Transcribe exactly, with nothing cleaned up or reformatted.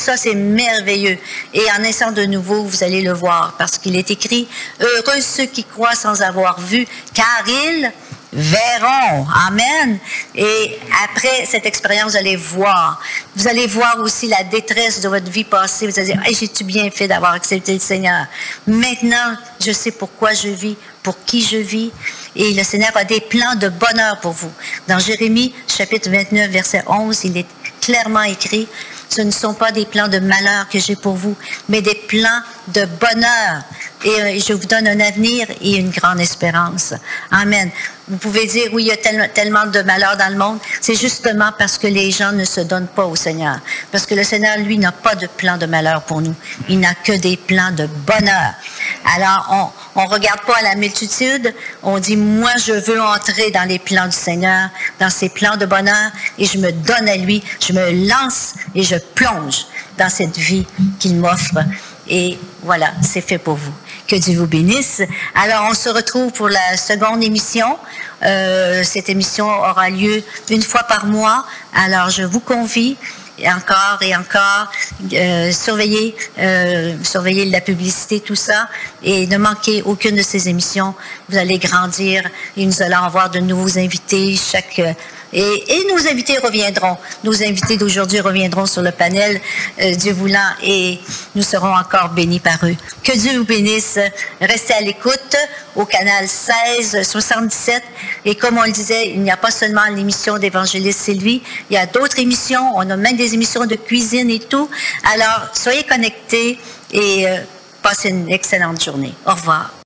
ça, c'est merveilleux. Et en naissant de nouveau, vous allez le voir, parce qu'il est écrit, heureux ceux qui croient sans avoir vu, car ils verront. Amen. Et après cette expérience, vous allez voir. Vous allez voir aussi la détresse de votre vie passée. Vous allez dire, hey, j'ai-tu bien fait d'avoir accepté le Seigneur? Maintenant, je sais pourquoi je vis, pour qui je vis. Et le Seigneur a des plans de bonheur pour vous. Dans Jérémie, chapitre vingt-neuf, verset onze, il est clairement écrit, ce ne sont pas des plans de malheur que j'ai pour vous, mais des plans de bonheur. Et je vous donne un avenir et une grande espérance. Amen. Vous pouvez dire, oui, il y a tel, tellement de malheur dans le monde. C'est justement parce que les gens ne se donnent pas au Seigneur. Parce que le Seigneur, lui, n'a pas de plan de malheur pour nous. Il n'a que des plans de bonheur. Alors, on ne regarde pas à la multitude. On dit, moi, je veux entrer dans les plans du Seigneur, dans ses plans de bonheur, et je me donne à lui. Je me lance et je plonge dans cette vie qu'il m'offre. Et voilà, c'est fait pour vous. Que Dieu vous bénisse. Alors, on se retrouve pour la seconde émission. Euh, cette émission aura lieu une fois par mois. Alors, je vous convie encore et encore, euh, surveillez, euh, surveillez la publicité, tout ça, et ne manquez aucune de ces émissions. Vous allez grandir et nous allons avoir de nouveaux invités chaque... Euh, Et, et nos invités reviendront. Nos invités d'aujourd'hui reviendront sur le panel, euh, Dieu voulant, et nous serons encore bénis par eux. Que Dieu vous bénisse. Restez à l'écoute au canal seize soixante-dix-sept. Et comme on le disait, il n'y a pas seulement l'émission d'Évangéliste Sylvie, il y a d'autres émissions. On a même des émissions de cuisine et tout. Alors, soyez connectés et euh, passez une excellente journée. Au revoir.